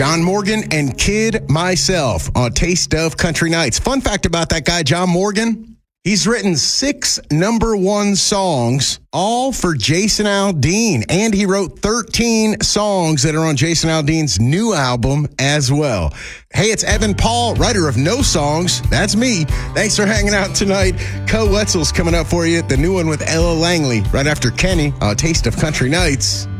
John Morgan and Kid Myself on Taste of Country Nights. Fun fact about that guy, John Morgan. He's written 6 #1 songs, all for Jason Aldean. And he wrote 13 songs that are on Jason Aldean's new album as well. Hey, it's Evan Paul, writer of No Songs. That's me. Thanks for hanging out tonight. Co Wetzel's coming up for you. The new one with Ella Langley right after Kenny on Taste of Country Nights.